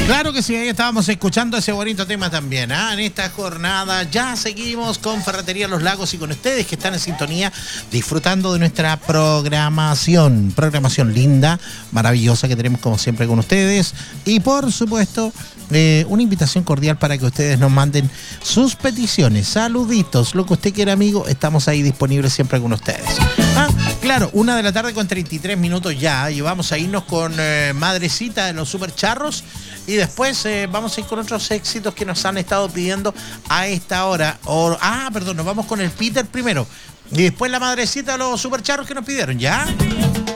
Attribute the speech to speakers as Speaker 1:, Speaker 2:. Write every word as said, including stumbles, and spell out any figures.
Speaker 1: Claro que sí, ahí estábamos escuchando ese bonito tema también, ¿eh? En esta jornada ya seguimos con Ferretería Los Lagos y con ustedes que están en sintonía disfrutando de nuestra programación, programación linda, maravillosa que tenemos como siempre con ustedes y por supuesto eh, una invitación cordial para que ustedes nos manden sus peticiones, saluditos, lo que usted quiera amigo, estamos ahí disponibles siempre con ustedes. Ah, claro, una de la tarde con treinta y tres minutos ya y vamos a irnos con eh, Madrecita de los Super Charros. Y después eh, vamos a ir con otros éxitos que nos han estado pidiendo a esta hora. O, ah, perdón, nos vamos con el Peter primero. Y después la Madrecita de los Supercharros que nos pidieron, ¿ya?